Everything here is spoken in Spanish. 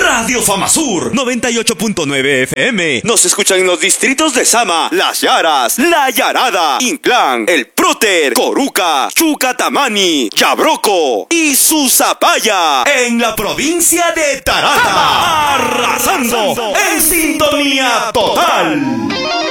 Radio Famasur 98.9 FM. Nos escuchan en los distritos de Sama, Las Yaras, La Yarada, Inclán, El Próter, Coruca, Chucatamani, Yabroco y Susapaya. En la provincia de Tarata. Arrasando en sintonía total.